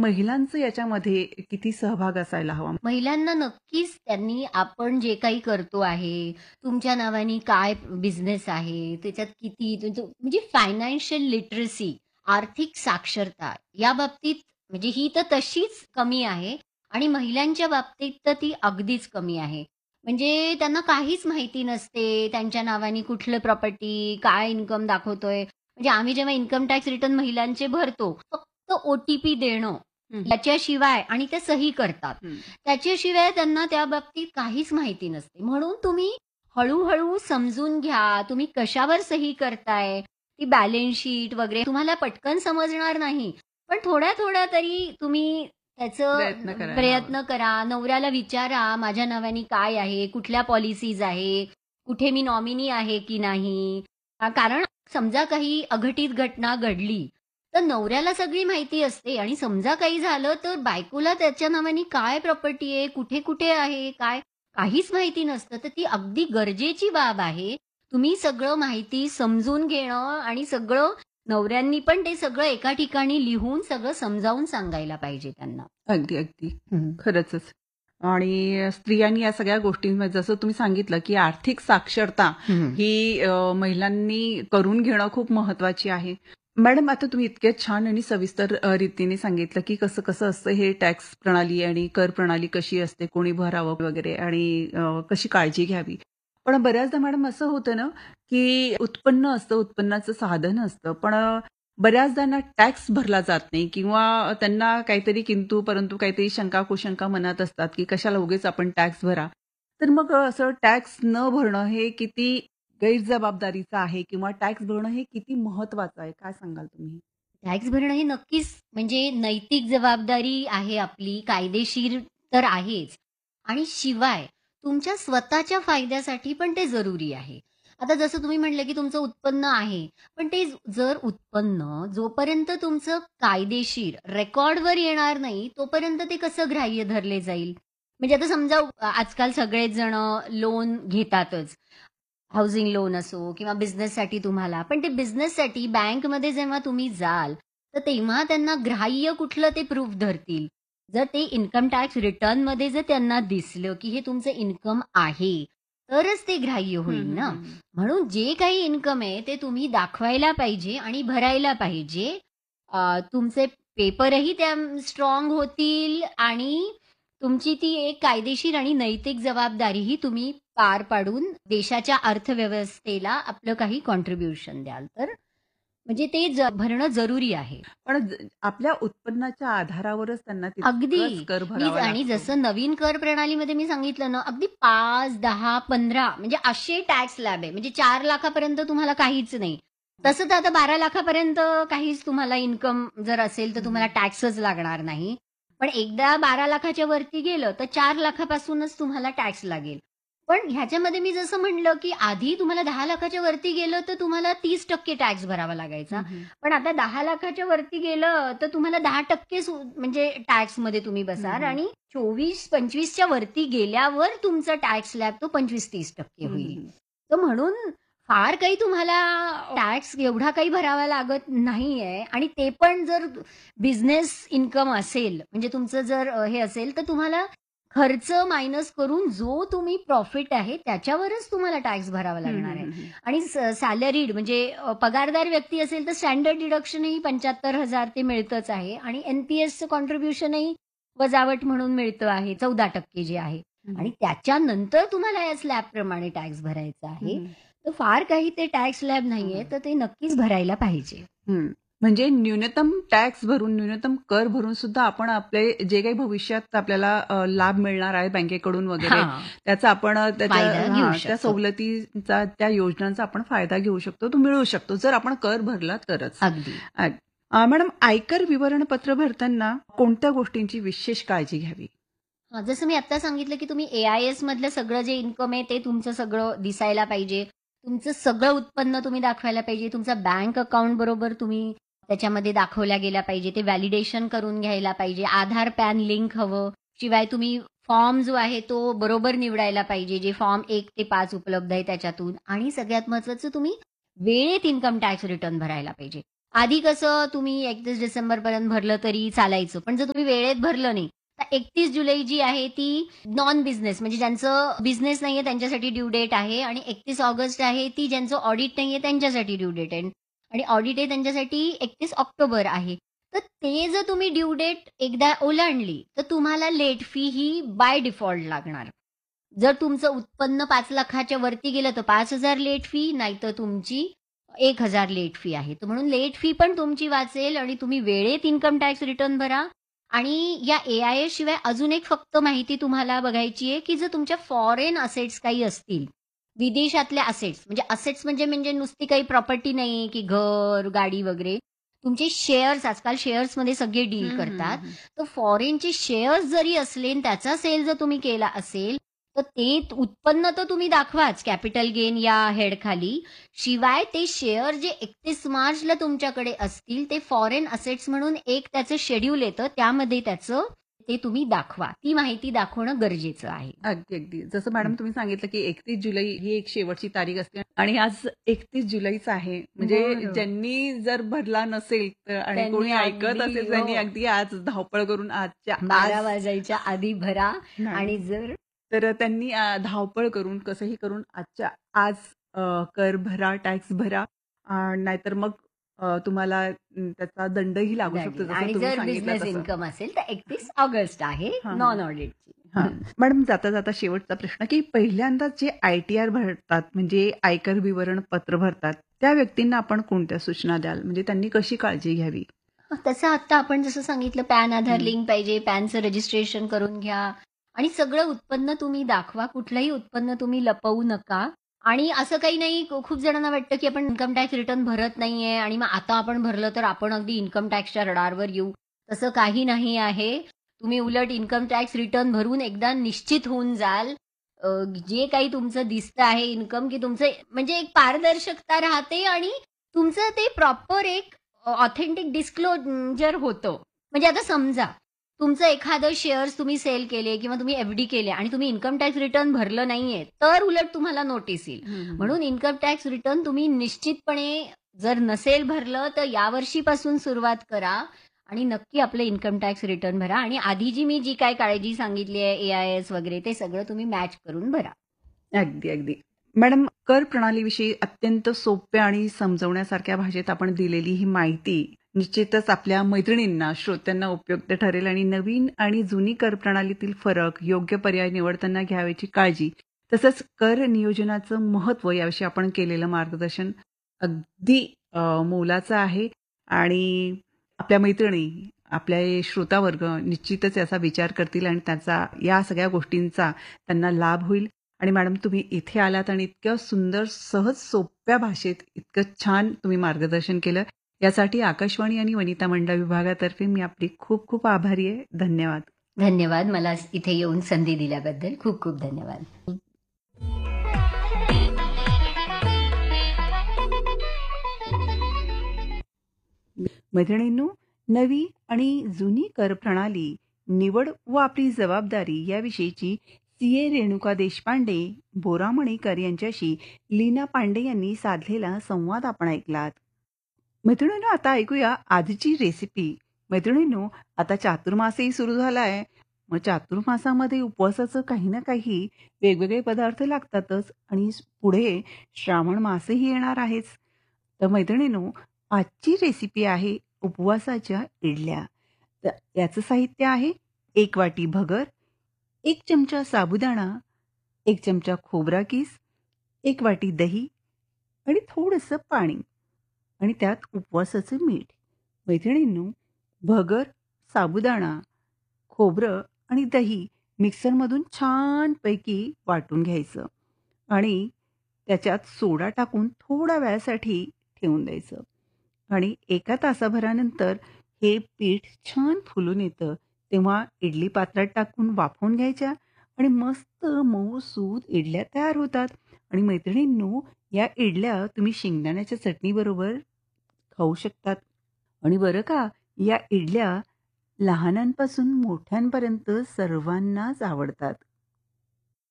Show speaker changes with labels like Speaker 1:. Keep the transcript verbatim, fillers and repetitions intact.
Speaker 1: महिलांचं याच्यामध्ये किती सहभाग असायला हवा?
Speaker 2: महिलांना नक्कीच त्यांनी आपण जे काही करतो आहे, तुमच्या नावाने काय बिझनेस आहे, त्याच्यात किती तुमचं म्हणजे फायनान्शियल लिटरसी, आर्थिक साक्षरता या बाबतीत म्हणजे ही तर तशीच कमी आहे आणि महिलांच्या बाबतीत तर ती अगदीच कमी आहे. म्हणजे त्यांना काहीच माहिती नसते, त्यांच्या नावाने कुठलं प्रॉपर्टी, काय इन्कम दाखवतोय. म्हणजे आम्ही जेव्हा इन्कम टॅक्स रिटर्न महिलांचे भरतो, फक्त ओ-टी-पी देणं
Speaker 1: हं,
Speaker 2: याच्याशिवाय आणि ते सही करतात.
Speaker 1: हं.
Speaker 2: त्याच्याशिवाय त्यांना त्या बाबतीत काहीच माहिती नसते. म्हणून तुम्ही हळू-हळू समजून घ्या, तुम्ही कशावर सही करताय, ती बॅलन्स शीट वगैरे तुम्हाला पटकन समजणार नाही. पण थोड्या-थोड्या तरी तुम्ही
Speaker 1: प्रयत्न
Speaker 2: त्याचं
Speaker 1: करायला हवा.
Speaker 2: प्रयत्न करा. नवऱ्याला विचारा, माझ्या नावाने काय आहे, कुठल्या पॉलिसीज आहे, कुठे मी नॉमिनी आहे की नाही. अ, कारण समजा काही अघटित घटना घडली, तर नवऱ्याला सगळी माहिती असते आणि समजा काही झालं तर बायकोला त्याच्या नावाने काय प्रॉपर्टी आहे, कुठे-कुठे आहे, काय काहीच माहिती नसतं. तर ती अगदी गरजेची बाब आहे. तुम्ही सगळं माहिती समजून घेणं आणि सगळं नवऱ्यांनी पण ते सगळं एका ठिकाणी लिहून सगळं समजावून सांगायला पाहिजे त्यांना.
Speaker 1: अगदी, अगदी.
Speaker 2: हं.
Speaker 1: खरंचच. आणि स्त्रियांनी या सगळ्या गोष्टींमध्ये जसं तुम्ही सांगितलं, की आर्थिक साक्षरता
Speaker 2: हं.
Speaker 1: ही अ, महिलांनी करून घेणं खूप महत्वाची आहे. मॅडम, आता तुम्ही इतक्या छान आणि सविस्तर अ, रीतीने सांगितलं, की कसं-कसं असतं हे टॅक्स प्रणाली आणि कर प्रणाली कशी असते, कोणी भरावं वगैरे आणि अ, कशी काळजी घ्यावी. पण बऱ्याचदा मॅडम असं होतं ना, की उत्पन्न असतं, उत्पन्नाचं साधन असतं, पण अ, बऱ्याचदा टॅक्स भरला जात नाही किंवा त्यांना काहीतरी किंतु परंतु काहीतरी शंका कुशंका मनात असतात, की कशाला उगीच आपण टॅक्स भरा. तर मग असं टॅक्स न भरणं हे किती गैरजबाबदारीचं आहे किंवा टॅक्स भरणं हे किती महत्वाचं आहे? काय सांगाल तुम्ही?
Speaker 2: टॅक्स भरणं हे नक्कीच म्हणजे नैतिक जबाबदारी आहे आपली, कायदेशीर तर आहेच आणि शिवाय तुमच्या स्वतःच्या फायद्यासाठी पण ते जरुरी आहे. आता जसं तुम्ही म्हटलं, की तुमचं उत्पन्न आहे, पण ते जर उत्पन्न जोपर्यंत तुमचं कायदेशीर रेकॉर्डवर येणार नाही, तोपर्यंत ते कसं ग्राह्य धरले जाईल? म्हणजे आता समजा अ, आजकाल सगळेच जण लोन घेतातच. हाउसिंग लोन असो किंवा बिझनेससाठी तुम्हाला. पण ते बिझनेससाठी बँकमध्ये जेव्हा तुम्ही जाल, तर तेव्हा त्यांना ग्राह्य कुठलं ते प्रूफ धरतील. जर ते इन्कम टॅक्स रिटर्नमध्ये जर त्यांना दिसलं, की हे तुमचं इन्कम आहे, तरच ते ग्राह्य
Speaker 1: हं,
Speaker 2: होईल
Speaker 1: हं,
Speaker 2: ना.
Speaker 1: हं.
Speaker 2: म्हणून जे काही इन्कम आहे ते तुम्ही दाखवायला पाहिजे आणि भरायला पाहिजे. अ, तुमचे पेपरही त्या स्ट्राँग होतील आणि तुमची ती एक कायदेशीर आणि नैतिक जबाबदारीही तुम्ही पार पाडून देशाच्या अर्थव्यवस्थेला आपलं काही कॉन्ट्रिब्युशन द्याल. तर म्हणजे ते ज भरणं जरुरी आहे.
Speaker 1: पण ज आपल्या उत्पन्नाच्या आधारावरच त्यांना तितकंच
Speaker 2: अगदी.
Speaker 1: कर
Speaker 2: मी
Speaker 1: भरावा
Speaker 2: आणि
Speaker 1: लागतो.
Speaker 2: जसं नवीन कर प्रणालीमध्ये मी सांगितलं ना, अगदी पाच, दहा, पंधरा म्हणजे असे टॅक्स स्लॅब आहे. म्हणजे चार लाखापर्यंत तुम्हाला काहीच नाही. तसं तर आता बारा लाखापर्यंत काहीच तुम्हाला इन्कम जर असेल, तर तुम्हाला
Speaker 1: हं.
Speaker 2: टॅक्सच लागणार नाही. पण एकदा बारा लाखाच्या वरती गेलं, तर चार लाखापासूनच तुम्हाला टॅक्स लागेल. पण ह्याच्यामध्ये मी जसं म्हटलं, की आधी तुम्हाला दहा लाखाच्या वरती गेलं, तर तुम्हाला तीस टक्के टॅक्स भरावा लागायचा.
Speaker 1: हं, हं.
Speaker 2: पण आता दहा लाखाच्या वरती गेलं, तर तुम्हाला दहा टक्के सु म्हणजे टॅक्समध्ये तुम्ही
Speaker 1: हं,
Speaker 2: बसाल
Speaker 1: हं.
Speaker 2: आणि चोवीस पंचवीस च्या वरती गेल्यावर तुमचा टॅक्स स्लॅब तो पंचवीस ते तीस टक्के
Speaker 1: हं, हं,
Speaker 2: होईल.
Speaker 1: हं.
Speaker 2: तर म्हणून फार काही तुम्हाला टॅक्स एवढा काही भरावा लागत नाहीये आणि ते पण जर बिझनेस इन्कम असेल, म्हणजे तुमचं जर अ, हे असेल, तर तुम्हाला खर्च मायनस करून जो तुम्ही प्रॉफिट आहे त्याच्यावरच तुम्हाला टॅक्स भरावा
Speaker 1: हं,
Speaker 2: लागणार
Speaker 1: हं,
Speaker 2: आहे.
Speaker 1: हं, हं.
Speaker 2: आणि सॅलरीड म्हणजे अ, पगारदार व्यक्ती असेल तर स्टँडर्ड डिडक्शनही पंच्याहत्तर हजार ते मिळतच आहे आणि एन-पी-एसचं कॉन्ट्रिब्युशनही वजावट म्हणून मिळतं आहे चौदा टक्के जे आहे
Speaker 1: हं,
Speaker 2: आणि
Speaker 1: हं.
Speaker 2: त्याच्यानंतर तुम्हाला या स्लॅबप्रमाणे टॅक्स भरायचा
Speaker 1: हं,
Speaker 2: आहे.
Speaker 1: हं.
Speaker 2: तर फार काही ते टॅक्स स्लॅब नाहीये,
Speaker 1: हं.
Speaker 2: तर ते नक्कीच भरायला पाहिजे.
Speaker 1: हं. म्हणजे न्यूनतम टॅक्स भरून, न्यूनतम कर भरून सुद्धा आपण आपले जे काही भविष्यात आपल्याला अ, लाभ मिळणार आहे बँकेकडून वगैरे,
Speaker 2: हां,
Speaker 1: त्याचा आपण अ, त्याच्या
Speaker 2: फायदा घेऊ
Speaker 1: हां, त्या
Speaker 2: शकतो.
Speaker 1: सवलतीचा, त्या योजनांचा आपण फायदा घेऊ शकतो. तो मिळू शकतो, जर आपण कर भरला तरच.
Speaker 2: अगदी.
Speaker 1: अ, अ, मॅडम, आयकर विवरणपत्र भरताना कोणत्या गोष्टींची विशेष काळजी घ्यावी?
Speaker 2: हां, जसं मी आत्ता सांगितलं, की तुम्ही ए-आय-एस मधलं सगळं जे इन्कम आहे, ते तुमचं सगळं दिसायला पाहिजे. तुमचं सगळं उत्पन्न तुम्ही दाखवायला पाहिजे. तुमचा बँक अकाउंट बरोबर तुम्ही त्याच्यामध्ये दाखवल्या गेल्या पाहिजे. ते व्हॅलिडेशन करून घ्यायला पाहिजे. आधार, पॅन लिंक हवं. शिवाय तुम्ही फॉर्म जो आहे, तो बरोबर निवडायला पाहिजे. जे फॉर्म एक ते पाच उपलब्ध आहे त्याच्यातून आणि सगळ्यात महत्त्वाचं तुम्ही वेळेत इन्कम टॅक्स रिटर्न भरायला पाहिजे. आधी कसं तुम्ही एकतीस डिसेंबरपर्यंत भरलं तरी चालायचं. पण जर तुम्ही वेळेत भरलं नाही, तर एकतीस जुलै जी आहे ती नॉन बिझनेस म्हणजे ज्यांचं बिझनेस नाहीये त्यांच्यासाठी ड्यू डेट आहे आणि एकतीस ऑगस्ट आहे ती ज्यांचं ऑडिट नाहीये त्यांच्यासाठी ड्यू डेट आहे. आणि ऑडिट आहे त्यांच्यासाठी एकतीस ऑक्टोबर आहे. तर ते जर तुम्ही ड्यू डेट एकदा ओलांडली, तर तुम्हाला late fee he by default लागणार. जर तुमचं उत्पन्न पाच लाखाच्या वरती गेलं तर पाच हजार लेट फी, नाहीतर तुमची एक हजार लेट फी आहे. तर म्हणून लेट फी पण तुमची वाचेल आणि तुम्ही वेळेत इन्कम टॅक्स रिटर्न भरा. आणि या ए-आय-एस शिवाय अजून एक फक्त माहिती तुम्हाला बघायची आहे, की जर तुमच्या फॉरेन असेट्स काही असतील, विदेशातल्या असेट्स म्हणजे असेट्स म्हणजे म्हणजे नुसती काही प्रॉपर्टी नाही, की घर, गाडी वगैरे. तुमचे शेअर्स आजकाल शेअर्समध्ये सगळे डील
Speaker 1: हं, हं,
Speaker 2: करतात.
Speaker 1: हं.
Speaker 2: तर फॉरेनचे शेअर्स जरी असले आणि त्याचा सेल जर तुम्ही केला असेल, तर ते त- उत्पन्न तर तुम्ही दाखवाच कॅपिटल गेन या हेडखाली. शिवाय ते शेअर जे एकतीस मार्चला तुमच्याकडे असतील, ते फॉरेन असेट्स म्हणून एक त्याचं शेड्यूल येतं. त्यामध्ये त्याचं ते तुम्ही दाखवा. ती माहिती दाखवणं गरजेचं आहे.
Speaker 1: अगदी, अगदी. जसं मॅडम
Speaker 2: हं.
Speaker 1: तुम्ही सांगितलं, की एकतीस जुलै ही एक शेवटची तारीख असते आणि आज एकतीस जुलैच आहे. म्हणजे
Speaker 2: बरं.
Speaker 1: ज्यांनी जर भरला नसेल तर आणि
Speaker 2: त्यांनी
Speaker 1: कोणी ऐकत
Speaker 2: अगदी
Speaker 1: असेल
Speaker 2: हो.
Speaker 1: त्यांनी अगदी आज धावपळ करून आजच्या आज
Speaker 2: बारा वाजायच्या आधी भरा
Speaker 1: नाही.
Speaker 2: आणि जर
Speaker 1: तर त्यांनी अ, धावपळ करून कसंही करून आजच्या आज अ, कर भरा, टॅक्स भरा. अ, नाहीतर मग अ, तुम्हाला अं, त्याचा दंडही लागू शकतो
Speaker 2: लागेल
Speaker 1: जसं
Speaker 2: आणि
Speaker 1: तुम्ही
Speaker 2: जर
Speaker 1: सांगितलं
Speaker 2: बिझनेस
Speaker 1: तसं.
Speaker 2: इन्कम असेल तर एकतीस ऑगस्ट आहे
Speaker 1: हां, हां.
Speaker 2: नॉन ऑडिटची.
Speaker 1: हां. मॅडम जाता जाता शेवटचा प्रश्न, की पहिल्यांदा जे आय-टी-आर भरतात म्हणजे आयकर विवरण पत्र भरतात, त्या व्यक्तींना आपण कोणत्या सूचना द्याल? म्हणजे त्यांनी कशी काळजी घ्यावी?
Speaker 2: तसं आता आपण जसं सांगितलं पॅन आधार
Speaker 1: हं.
Speaker 2: लिंक पाहिजे, पॅनचं रजिस्ट्रेशन करून घ्या आणि सगळं उत्पन्न तुम्ही दाखवा. कुठलंही उत्पन्न तुम्ही लपवू नका. आणि असं काही नाही खू- खूप जणांना वाटतं, की आपण इन्कम टॅक्स रिटर्न भरत नाहीये आणि मग आता आपण भरलं तर आपण अगदी इन्कम टॅक्सच्या रडारवर येऊ. तसं काही नाही आहे. तुम्ही उलट इन्कम टॅक्स रिटर्न भरून एकदा निश्चित होऊन जाल. अ, जे काही तुमचं दिसतं आहे इन्कम, की तुमचं म्हणजे एक पारदर्शकता राहते आणि तुमचं ते प्रॉपर एक ऑथेंटिक डिस्क्लोजर होतं. म्हणजे आता समजा, तुमचं एखादं शेअर्स तुम्ही सेल केले किंवा तुम्ही एफ-डी केले आणि तुम्ही इन्कम टॅक्स रिटर्न भरलं नाहीये, तर उलट तुम्हाला नोटीस येईल.
Speaker 1: हं, हं, हं.
Speaker 2: म्हणून इन्कम टॅक्स रिटर्न तुम्ही निश्चितपणे जर नसेल भरलं, तर यावर्षीपासून सुरुवात करा आणि नक्की आपलं इन्कम टॅक्स रिटर्न भरा आणि आधी जी मी जी काही काळजी सांगितली आहे, ए-आय-एस वगैरे ते सगळं तुम्ही मॅच करून भरा.
Speaker 1: अगदी, अगदी. मॅडम, कर प्रणालीविषयी अत्यंत सोप्या आणि समजवण्यासारख्या भाषेत आपण दिलेली ही माहिती निश्चितच आपल्या मैत्रिणींना, श्रोत्यांना उपयुक्त ठरेल आणि नवीन आणि जुनी कर प्रणालीतील फरक, योग्य पर्याय निवडताना घ्यावयाची काळजी, तसंच कर नियोजनाचं महत्त्व याविषयी आपण केलेलं मार्गदर्शन अगदी अ, मोलाचं आहे आणि आपल्या मैत्रिणी, आपल्या हे श्रोतावर्ग निश्चितच याचा विचार करतील आणि त्याचा या सगळ्या गोष्टींचा त्यांना लाभ होईल. आणि मॅडम तुम्ही इथे आलात आणि इतक्या सुंदर, सहज, सोप्या भाषेत इतकं छान तुम्ही मार्गदर्शन केलं. यासाठी आकाशवाणी आणि वनिता मंडळ विभागातर्फे मी आपली खूप खूप आभारी आहे. धन्यवाद.
Speaker 2: धन्यवाद. मला इथे येऊन संधी दिल्याबद्दल खूप खूप धन्यवाद.
Speaker 1: मैत्रिणींनो, नवी आणि जुनी कर प्रणाली, निवड व आपली जबाबदारी याविषयीची सी ए रेणुका देशपांडे, बोरामणीकर यांच्याशी लीना पांडे यांनी साधलेला संवाद आपण ऐकलात. मैत्रिणींनो, आता ऐकूया आजची रेसिपी. मैत्रिणींनो, आता चातुर्मासही सुरू झालाय. मग चातुर्मासामध्ये उपवासाचं काही ना काही वेगवेगळे पदार्थ लागतातच आणि पुढे श्रावण मासही येणार आहेच. तर मैत्रिणींनो, आजची रेसिपी आहे उपवासाच्या इडल्या. तर याचं साहित्य आहे एक वाटी भगर, एक चमचा साबुदाणा, एक चमचा खोबरा किस, एक वाटी दही आणि थोडंसं पाणी आणि त्यात उपवासाचं मीठ. मैत्रिणींनो, भगर, साबुदाणा, खोबरं आणि दही मिक्सरमधून छानपैकी वाटून घ्यायचं आणि त्याच्यात सोडा टाकून थोड्या वेळासाठी ठेवून द्यायचं आणि एका तासाभरानंतर हे पीठ छान फुलून येतं. तेव्हा इडली पात्रात टाकून वाफवून घ्यायच्या आणि मस्त मऊसूत इडल्या तयार होतात. आणि मैत्रिणींनो, या इडल्या तुम्ही शेंगदाण्याच्या चटणीबरोबर खाऊ शकतात. आणि बरं का, या इडल्या लहानांपासून मोठ्यांपर्यंत सर्वांनाच आवडतात.